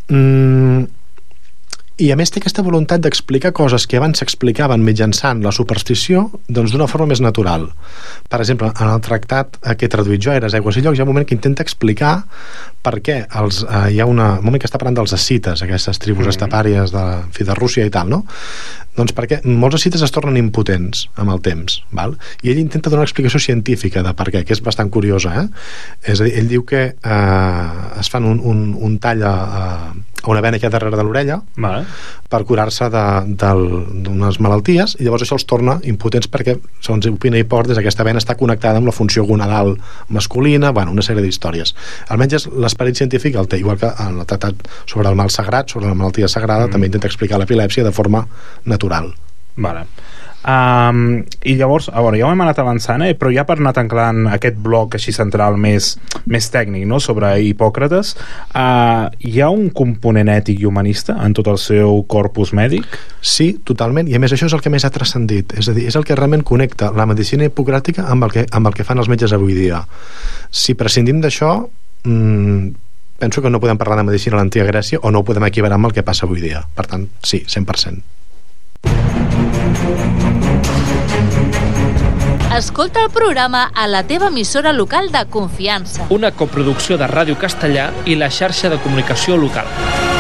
I a més té aquesta voluntat d'explicar coses que abans s'explicaven mitjançant la superstició, doncs d'una forma més natural. Per exemple, en el tractat que he traduït jo, Eres, aigües i llocs, hi ha un moment que intenta explicar per què hi ha un moment que està parlant dels escites, aquestes tribus estepàries de Rússia i tal, no? Doncs perquè molts escites es tornen impotents amb el temps, val? I ell intenta donar una explicació científica de per què, que és bastant curiosa, És a dir, ell diu que es fan un tall a una vena que hi ha darrere de l'orella per curar-se d'unes malalties, i llavors això els torna impotents perquè, segons opina Hipòcrates, aquesta vena està connectada amb la funció gonadal masculina, una sèrie d'històries. Almenys l'esperit científic el té, igual que en el tractat sobre el mal sagrat, sobre la malaltia sagrada, també intenta explicar l'epilèpsia de forma natural. Vale. I llavors, ja ho hem anat avançant, però ja per anar tancant aquest bloc així central més tècnic, no?, sobre Hipòcrates, hi ha un component ètic i humanista en tot el seu corpus mèdic? Sí, totalment, i a més això és el que més ha transcendit, és a dir, és el que realment connecta la medicina hipocràtica amb el que fan els metges avui dia. Si prescindim d'això, penso que no podem parlar de medicina a l'antiga Grècia, o no ho podem equiparar amb el que passa avui dia. Per tant, sí, 100%. Escolta el programa a la teva emissora local de confiança. Una coproducció de Ràdio Castellà i la xarxa de comunicació local.